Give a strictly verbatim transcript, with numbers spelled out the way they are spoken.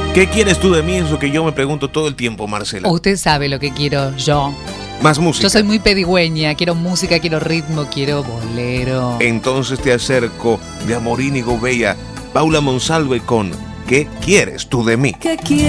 ¿Qué quieres tú de mí? Es lo que yo me pregunto todo el tiempo, Marcela. Usted sabe lo que quiero yo. Más música. Yo soy muy pedigüeña, quiero música, quiero ritmo, quiero bolero. Entonces te acerco de Amorín y Gouveia, Paula Monsalve con ¿Qué quieres tú de mí? ¿Qué quieres?